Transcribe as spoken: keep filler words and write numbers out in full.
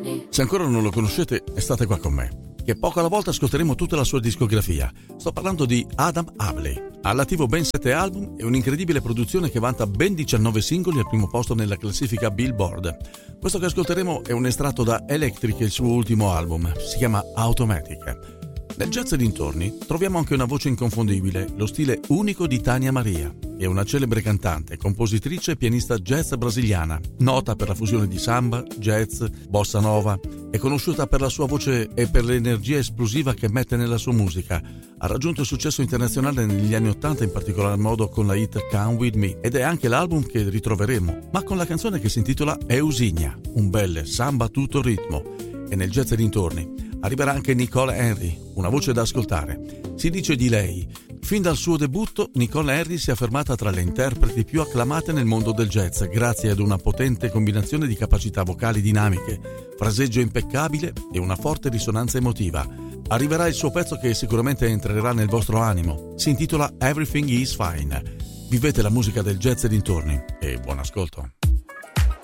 Se ancora non lo conoscete, state qua con me, che poco alla volta ascolteremo tutta la sua discografia. Sto parlando di Adam Havley. Ha all'attivo ben sette album e un'incredibile produzione che vanta ben diciannove singoli al primo posto nella classifica Billboard. Questo che ascolteremo è un estratto da Electric, il suo ultimo album. Si chiama Automatic. Nel jazz e dintorni troviamo anche una voce inconfondibile, lo stile unico di Tania Maria. È una celebre cantante, compositrice e pianista jazz brasiliana, nota per la fusione di samba, jazz, bossa nova. È conosciuta per la sua voce e per l'energia esplosiva che mette nella sua musica. Ha raggiunto il successo internazionale negli anni Ottanta, in particolar modo con la hit Come With Me, ed è anche l'album che ritroveremo, ma con la canzone che si intitola Eusignia, un bel samba tutto ritmo. E nel jazz e dintorni arriverà anche Nicole Henry, una voce da ascoltare. Si dice di lei: fin dal suo debutto, Nicole Henry si è affermata tra le interpreti più acclamate nel mondo del jazz, grazie ad una potente combinazione di capacità vocali dinamiche, fraseggio impeccabile e una forte risonanza emotiva. Arriverà il suo pezzo che sicuramente entrerà nel vostro animo. Si intitola Everything Is Fine. Vivete la musica del jazz e dintorni e buon ascolto.